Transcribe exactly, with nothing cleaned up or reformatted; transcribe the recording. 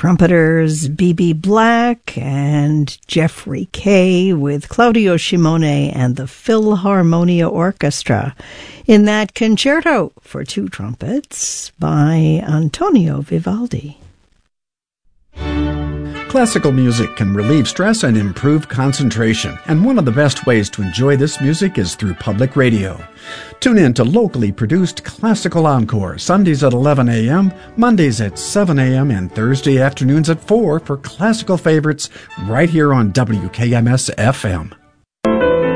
trumpeters B B Black and Jeffrey Kay with Claudio Shimone and the Philharmonia Orchestra in that concerto for two trumpets by Antonio Vivaldi. Classical music can relieve stress and improve concentration, and one of the best ways to enjoy this music is through public radio. Tune in to locally produced Classical Encore, Sundays at eleven a.m., Mondays at seven a.m., and Thursday afternoons at four for classical favorites right here on W K M S F M.